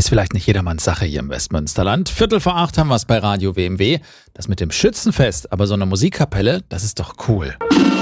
Ist vielleicht nicht jedermanns Sache hier im Westmünsterland. 7:45 haben wir es bei Radio WMW. Das mit dem Schützenfest, aber so eine Musikkapelle, das ist doch cool.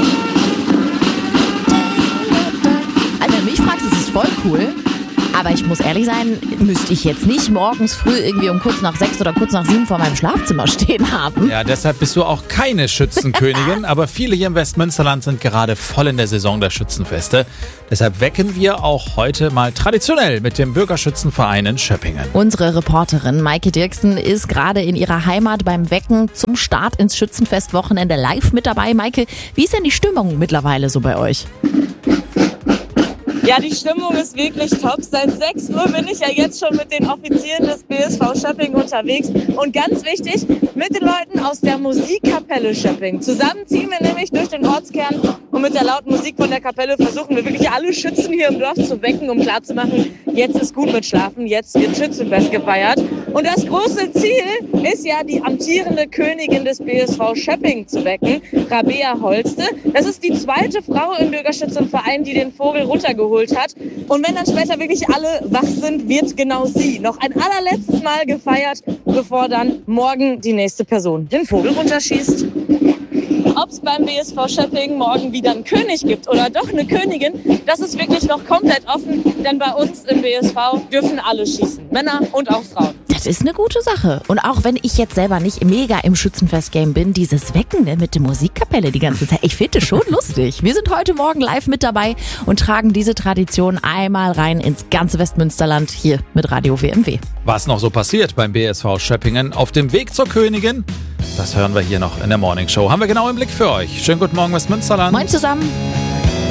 Also wenn du mich fragst, ist es voll cool. Aber ich muss ehrlich sein, müsste ich jetzt nicht morgens früh irgendwie um kurz nach 6 oder kurz nach 7 vor meinem Schlafzimmer stehen haben. Ja, deshalb bist du auch keine Schützenkönigin, aber viele hier im Westmünsterland sind gerade voll in der Saison der Schützenfeste. Deshalb wecken wir auch heute mal traditionell mit dem Bürgerschützenverein in Schöppingen. Unsere Reporterin Maike Dirksen ist gerade in ihrer Heimat beim Wecken zum Start ins Schützenfestwochenende live mit dabei. Maike, wie ist denn die Stimmung mittlerweile so bei euch? Ja, die Stimmung ist wirklich top. Seit 6 Uhr bin ich ja jetzt schon mit den Offizieren des BSV Schöpping unterwegs. Und ganz wichtig, mit den Leuten aus der Musikkapelle Schöpping. Zusammen ziehen wir nämlich durch den Ortskern und mit der lauten Musik von der Kapelle versuchen wir wirklich alle Schützen hier im Dorf zu wecken, um klarzumachen, jetzt ist gut mit Schlafen, jetzt wird Schützenfest gefeiert. Und das große Ziel ist ja, die amtierende Königin des BSV Schöpping zu wecken, Rabea Holste. Das ist die zweite Frau im Bürgerschützenverein, die den Vogel runtergeholt hat. Und wenn dann später wirklich alle wach sind, wird genau sie noch ein allerletztes Mal gefeiert, bevor dann morgen die nächste Person den Vogel runterschießt. Ob es beim BSV Schöpping morgen wieder einen König gibt oder doch eine Königin, das ist wirklich noch komplett offen, denn bei uns im BSV dürfen alle schießen, Männer und auch Frauen. Das ist eine gute Sache. Und auch wenn ich jetzt selber nicht mega im Schützenfest-Game bin, dieses Wecken mit der Musikkapelle die ganze Zeit, ich finde es schon lustig. Wir sind heute Morgen live mit dabei und tragen diese Tradition einmal rein ins ganze Westmünsterland hier mit Radio WMW. Was noch so passiert beim BSV Schöppingen auf dem Weg zur Königin, das hören wir hier noch in der Morning Show. Haben wir genau im Blick für euch. Schönen guten Morgen, Westmünsterland. Moin zusammen.